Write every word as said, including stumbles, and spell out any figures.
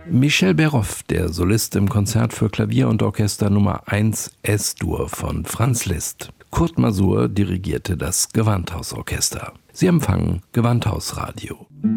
Michel Berhoff, der Solist im Konzert für Klavier und Orchester Nummer eins S-Dur von Franz Liszt. Kurt Masur dirigierte das Gewandhausorchester. Sie empfangen Gewandhausradio.